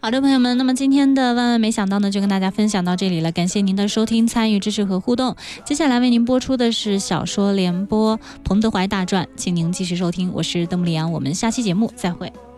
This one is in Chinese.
好的，朋友们，那么今天的万万没想到呢，就跟大家分享到这里了，感谢您的收听、参与、支持和互动。接下来为您播出的是小说联播《彭德怀大传》，请您继续收听，我是邓木里阳，我们下期节目再会。